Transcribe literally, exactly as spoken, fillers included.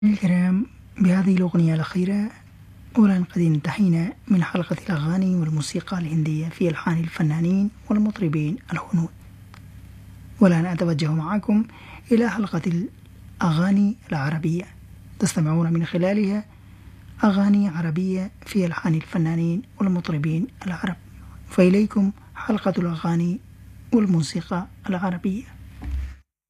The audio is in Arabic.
الكرام، بهذه الأغنية الأخيرة أولا قد انتهينا من حلقة الأغاني والموسيقى الهندية في ألحان الفنانين والمطربين الهنود، والآن أتوجه معكم إلى حلقة الأغاني العربية تستمعون من خلالها أغاني عربية في ألحان الفنانين والمطربين العرب. فإليكم حلقة الأغاني والموسيقى العربية.